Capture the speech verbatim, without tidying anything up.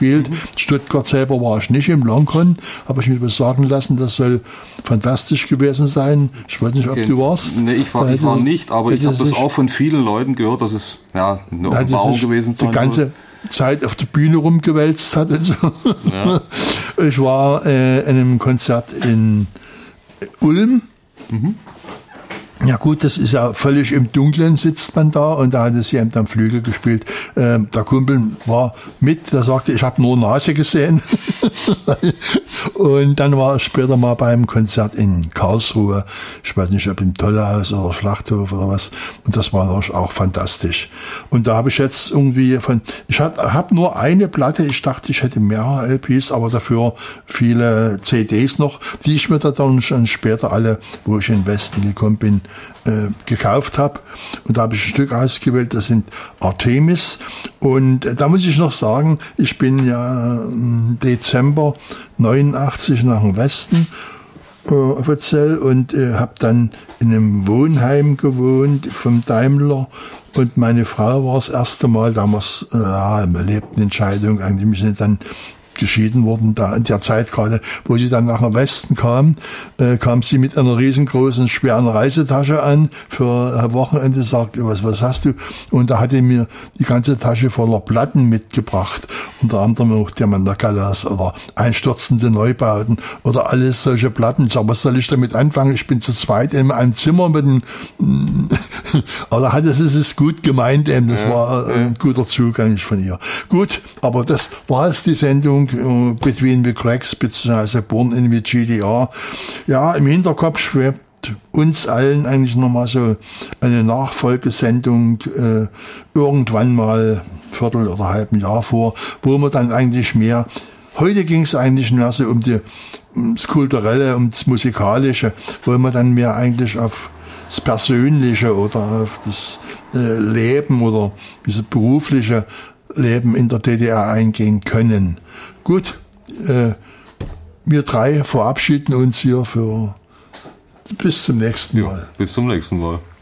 gespielt. Mhm. Stuttgart selber war ich nicht, im Longcon, habe ich mir was sagen lassen, das soll fantastisch gewesen sein. Ich weiß nicht, okay. ob du warst. Nee, ich war, ich war nicht, aber ich habe das auch von vielen Leuten gehört, dass es ja, eine Offenbarung gewesen sein die ganze soll. Zeit auf der Bühne rumgewälzt hat und so. Ja. Ich war äh, in einem Konzert in Ulm. Mhm. Ja gut, das ist ja völlig im Dunkeln, sitzt man da, und da hat es jemand am Flügel gespielt. Ähm, der Kumpel war mit, der sagte, ich habe nur Nase gesehen. Und dann war ich später mal beim Konzert in Karlsruhe, ich weiß nicht, ob im Tollhaus oder Schlachthof oder was, und das war auch fantastisch. Und da habe ich jetzt irgendwie von, ich habe nur eine Platte, ich dachte, ich hätte mehrere L Ps, aber dafür viele C Ds noch, die ich mir dann schon später alle, wo ich in den Westen gekommen bin, Äh, gekauft habe, und da habe ich ein Stück ausgewählt, das sind Artemis, und äh, da muss ich noch sagen, ich bin ja im Dezember neunundachtzig nach dem Westen äh, offiziell und äh, habe dann in einem Wohnheim gewohnt vom Daimler, und meine Frau war das erste Mal damals, äh, ja, in der Lebensentscheidung, eigentlich sind dann geschieden worden, da in der Zeit gerade, wo sie dann nach dem Westen kam, äh, kam sie mit einer riesengroßen, schweren Reisetasche an für ein Wochenende, sagte, was, was hast du? Und da hatte mir die ganze Tasche voller Platten mitgebracht, unter anderem auch der Mandacalas oder einstürzende Neubauten oder alles solche Platten. Ich sag, was soll ich damit anfangen? Ich bin zu zweit in einem Zimmer mit einem, aber da hat es, es ist gut gemeint, eben, das war ein guter Zug eigentlich von ihr. Gut, aber das war es, die Sendung Between the Cracks, beziehungsweise Born in the G D R. Ja, im Hinterkopf schwebt uns allen eigentlich nochmal so eine Nachfolgesendung äh, irgendwann mal Viertel oder halben Jahr vor, wo man dann eigentlich mehr, heute ging es eigentlich mehr so um die, ums Kulturelle, ums Musikalische, wo man dann mehr eigentlich auf das Persönliche oder auf das äh, Leben oder diese berufliche Leben in der D D R eingehen können. Gut, äh, wir drei verabschieden uns hier für bis zum nächsten Mal. Bis zum nächsten Mal.